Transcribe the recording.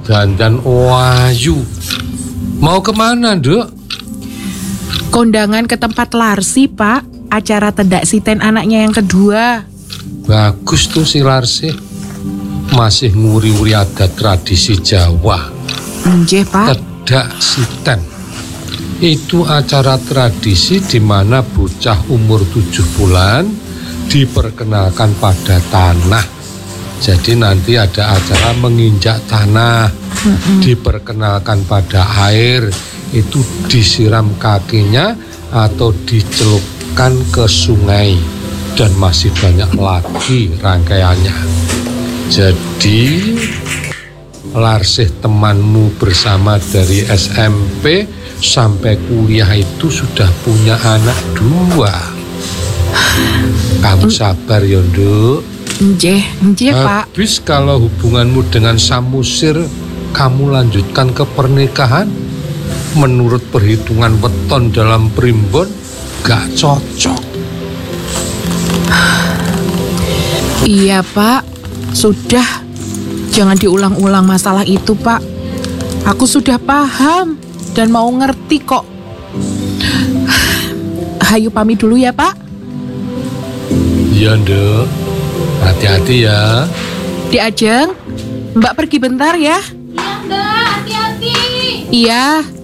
dandan Wahyu. Mau kemana, Duk? Kondangan ke tempat Larsi, Pak. Acara tedak siten anaknya yang kedua. Bagus tuh si Larsi. Masih nguri-uri adat tradisi Jawa. Nggih, Pak. Tedak siten. Itu acara tradisi di mana bocah umur 7 bulan diperkenalkan pada tanah. Jadi nanti ada acara menginjak tanah, diperkenalkan pada air, itu disiram kakinya atau dicelupkan ke sungai, dan masih banyak lagi rangkaiannya. Jadi Larsih temanmu bersama dari SMP sampai kuliah itu sudah punya anak 2. Kamu sabar ya, Nduk. Nggih, Pak. Habis kalau hubunganmu dengan Samusir kamu lanjutkan ke pernikahan, menurut perhitungan weton dalam primbon gak cocok. Iya, Pak. Sudah. Jangan diulang-ulang masalah itu, Pak. Aku sudah paham dan mau ngerti kok. Hayu pamit dulu ya, Pak. Iya, Nduk. Hati-hati ya. Di Ajeng, Mbak pergi bentar ya. Iya, Mbak. Hati-hati. Iya.